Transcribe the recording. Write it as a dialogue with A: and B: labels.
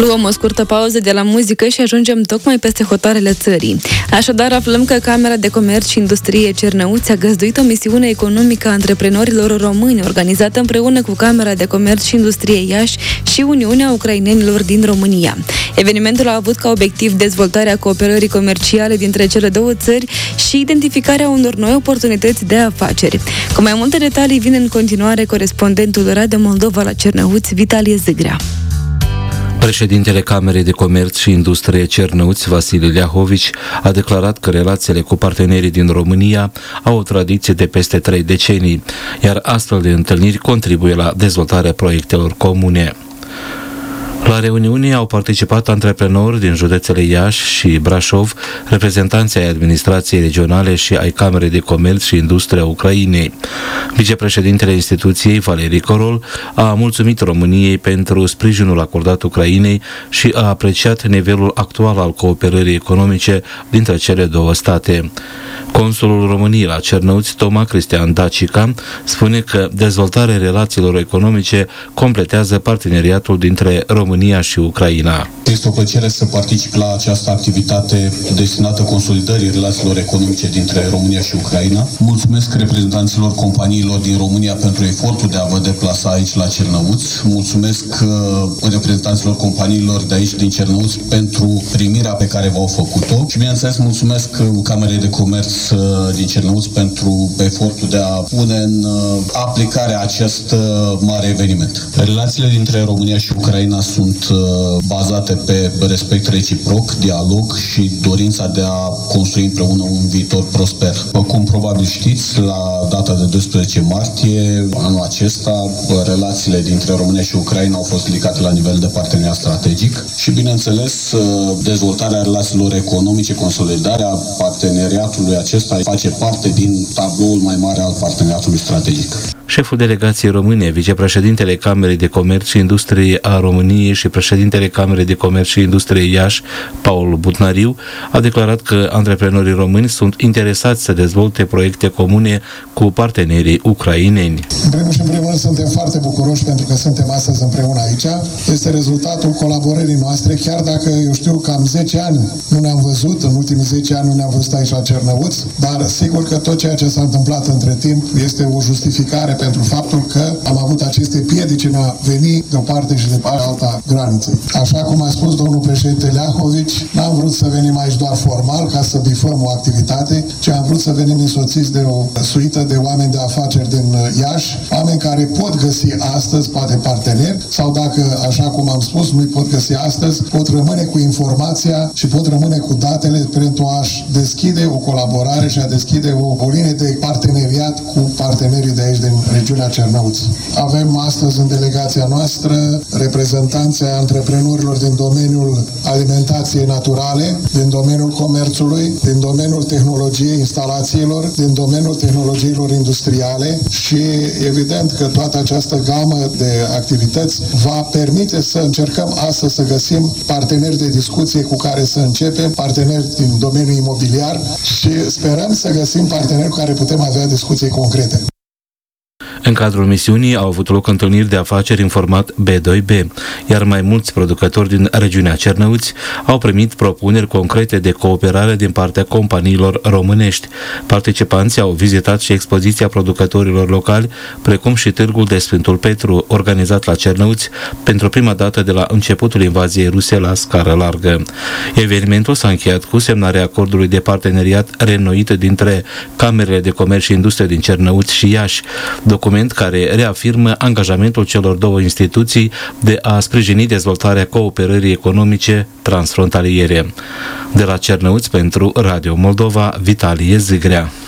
A: Luăm o scurtă pauză de la muzică și ajungem tocmai peste hotarele țării. Așadar, aflăm că Camera de Comerț și Industrie Cernăuți a găzduit o misiune economică a antreprenorilor români, organizată împreună cu Camera de Comerț și Industrie Iași și Uniunea Ucrainenilor din România. Evenimentul a avut ca obiectiv dezvoltarea cooperării comerciale dintre cele două țări și identificarea unor noi oportunități de afaceri. Cu mai multe detalii vine în continuare corespondentul Radio Moldova la Cernăuți, Vitalie Zâgrea.
B: Președintele Camerei de Comerț și Industrie Cernăuți, Vasile Leahovici, a declarat că relațiile cu partenerii din România au o tradiție de peste 3 decenii, iar astfel de întâlniri contribuie la dezvoltarea proiectelor comune. La reuniune au participat antreprenori din județele Iași și Brașov, reprezentanții ai administrației regionale și ai Camerei de Comerț și Industria Ucrainei. Vicepreședintele instituției, Valerii Corol, a mulțumit României pentru sprijinul acordat Ucrainei și a apreciat nivelul actual al cooperării economice dintre cele două state. Consulul României la Cernăuți, Toma Cristian Dacica, spune că dezvoltarea relațiilor economice completează parteneriatul dintre România și Ucraina.
C: Este o plăcere să particip la această activitate destinată consolidării relațiilor economice dintre România și Ucraina. Mulțumesc reprezentanților companiilor din România pentru efortul de a vă deplasa aici la Cernăuți. Mulțumesc reprezentanților companiilor de aici din Cernăuți pentru primirea pe care v-au făcut-o și, bineînțeles, mulțumesc Camerei de Comerț din Cernăuți pentru efortul de a pune în aplicare acest mare eveniment. Relațiile dintre România și Ucraina sunt bazate pe respect reciproc, dialog și dorința de a construi împreună un viitor prosper. Cum probabil știți, la data de 12 martie anul acesta, relațiile dintre România și Ucraina au fost ridicate la nivel de parteneriat strategic și, bineînțeles, dezvoltarea relațiilor economice, consolidarea parteneriatului acesta face parte din tabloul mai mare al parteneriatului strategic.
B: Șeful delegației române, vicepreședintele Camerei de Comerț și Industrie a României și președintele Camerei de Comerț și Industrie Iași, Paul Butnariu, a declarat că antreprenorii români sunt interesați să dezvolte proiecte comune cu partenerii ucraineni.
D: În primul și în primul rând suntem foarte bucuroși pentru că suntem astăzi împreună aici. Este rezultatul colaborării noastre, chiar dacă eu știu că am 10 ani nu ne-am văzut, în ultimii 10 ani nu ne-am văzut aici la Cernăuți, dar sigur că tot ceea ce s-a întâmplat între timp este o justificare pentru faptul că am avut aceste piedici în a veni de o parte și de alta graniței. Așa cum a spus domnul președinte Leahovici, n-am vrut să venim aici doar formal ca să bifăm o activitate, ci am vrut să venim însoțiți de o suită de oameni de afaceri din Iași, oameni care pot găsi astăzi, poate parteneri, sau dacă, așa cum am spus, nu-i pot găsi astăzi, pot rămâne cu informația și pot rămâne cu datele pentru a-și deschide o colaborare și a deschide o linie de parteneriat cu partenerii de aici din regiunea Cernăuți. Avem astăzi în delegația noastră reprezentanții antreprenorilor din domeniul alimentației naturale, din domeniul comerțului, din domeniul tehnologiei instalațiilor, din domeniul tehnologiilor industriale și evident că toată această gamă de activități va permite să încercăm astăzi să găsim parteneri de discuție cu care să începem, parteneri din domeniul imobiliar și sperăm să găsim parteneri cu care putem avea discuții concrete.
B: În cadrul misiunii au avut loc întâlniri de afaceri în format B2B, iar mai mulți producători din regiunea Cernăuți au primit propuneri concrete de cooperare din partea companiilor românești. Participanții au vizitat și expoziția producătorilor locali, precum și târgul de Sfântul Petru, organizat la Cernăuți pentru prima dată de la începutul invaziei ruse la scară largă. Evenimentul s-a încheiat cu semnarea acordului de parteneriat reînnoit dintre Camerele de Comerț și Industrie din Cernăuți și Iași, document care reafirmă angajamentul celor două instituții de a sprijini dezvoltarea cooperării economice transfrontaliere. De la Cernăuți pentru Radio Moldova, Vitalie Zâgrea.